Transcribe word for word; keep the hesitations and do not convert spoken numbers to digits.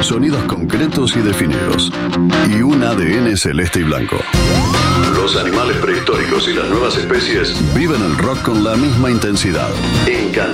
sonidos concretos y definidos, y un A D N celeste y blanco. Los animales prehistóricos y las nuevas especies viven el rock con la misma intensidad. En Canal